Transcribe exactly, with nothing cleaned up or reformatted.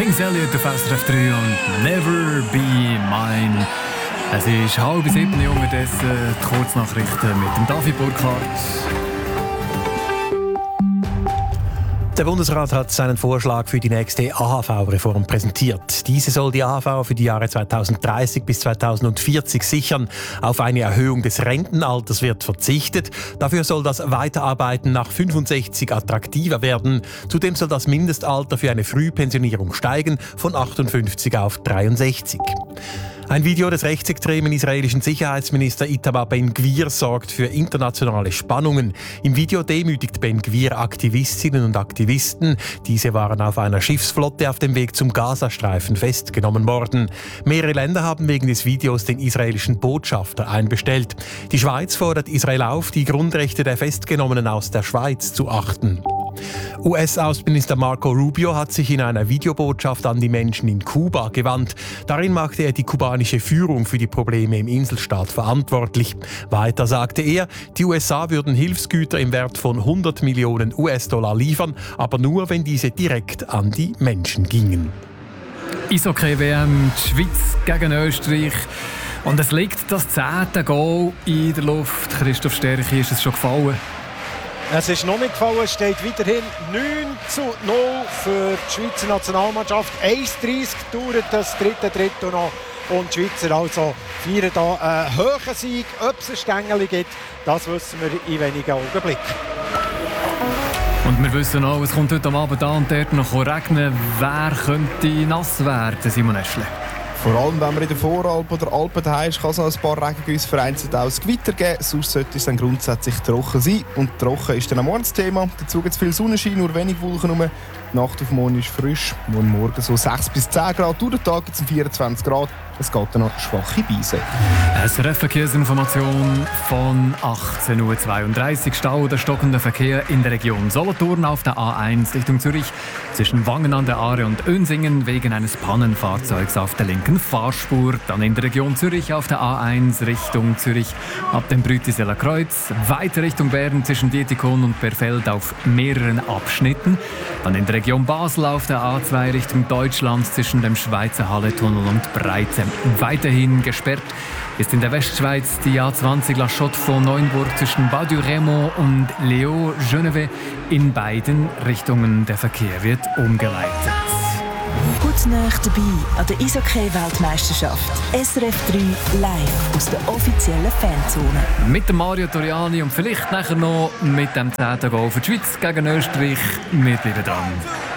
King Elliott auf S R F drei und Never Be Mine. Es ist halb sieben, unterdessen die Kurznachrichten mit dem David Burkhardt. Der Bundesrat hat seinen Vorschlag für die nächste A H V-Reform präsentiert. Diese soll die A H V für die Jahre zweitausenddreißig bis zweitausendvierzig sichern. Auf eine Erhöhung des Rentenalters wird verzichtet. Dafür soll das Weiterarbeiten nach fünfundsechzig attraktiver werden. Zudem soll das Mindestalter für eine Frühpensionierung steigen von achtundfünfzig auf dreiundsechzig. Ein Video des rechtsextremen israelischen Sicherheitsminister Itamar Ben-Gvir sorgt für internationale Spannungen. Im Video demütigt Ben-Gvir Aktivistinnen und Aktivisten. Diese waren auf einer Schiffsflotte auf dem Weg zum Gazastreifen festgenommen worden. Mehrere Länder haben wegen des Videos den israelischen Botschafter einbestellt. Die Schweiz fordert Israel auf, die Grundrechte der Festgenommenen aus der Schweiz zu achten. U S-Außenminister Marco Rubio hat sich in einer Videobotschaft an die Menschen in Kuba gewandt. Darin machte er die kubanische Führung für die Probleme im Inselstaat verantwortlich. Weiter sagte er, die U S A würden Hilfsgüter im Wert von hundert Millionen U S-Dollar liefern, aber nur, wenn diese direkt an die Menschen gingen. Eishockey-W M, die Schweiz gegen Österreich. Und es liegt das zehnte Goal in der Luft. Christoph Sterchi, ist es schon gefallen? Es ist noch nicht gefallen, es steht weiterhin neun zu null für die Schweizer Nationalmannschaft. eins dreißig dauert das dritte Drittel noch. Und die Schweizer also feiern hier einen hohen Sieg. Ob es ein Stängeli gibt, das wissen wir in wenigen Augenblicken. Und wir wissen auch, es kommt heute Abend an und dort noch regnen. Wer könnte nass werden, Simon Eschle? Vor allem, wenn man in der Voralp oder Alpen daheim ist, kann es noch ein paar Regengüsse vereinzelt auch Gewitter geben. Sonst sollte es dann grundsätzlich trocken sein. Und trocken ist dann am Morgen das Thema. Dazu gibt es viel Sonnenschein, nur wenig Wolken rum. Die Nacht auf morgen ist frisch. Morgen Morgen so sechs bis zehn Grad. Durch den Tag gibt es vierundzwanzig Grad. Es geht dann noch schwache Beise. S R F-Verkehrsinformation von achtzehn Uhr zweiunddreißig. Stau oder stockender Verkehr in der Region Solothurn auf der A eins Richtung Zürich. Zwischen Wangen an der Aare und Önsingen wegen eines Pannenfahrzeugs auf der linken Fahrspur. Dann in der Region Zürich auf der A eins Richtung Zürich ab dem Brütiseler Kreuz. Weiter Richtung Bern zwischen Dietikon und Berfeld auf mehreren Abschnitten. Dann in der Region Basel auf der A zwei Richtung Deutschland zwischen dem Schweizer Halletunnel und Breite. Weiterhin gesperrt ist in der Westschweiz die A zwanzig La Chaux von Neuenburg zwischen Bas du Rémont und Léo Genevet. In beiden Richtungen der Verkehr wird umgeleitet. Gut nah dabei an der Eishockey-Weltmeisterschaft. S R F drei live aus der offiziellen Fanzone. Mit dem Mario Toriani und vielleicht nachher noch mit dem zehnten Goal für die Schweiz gegen Österreich. Wir bleiben dran.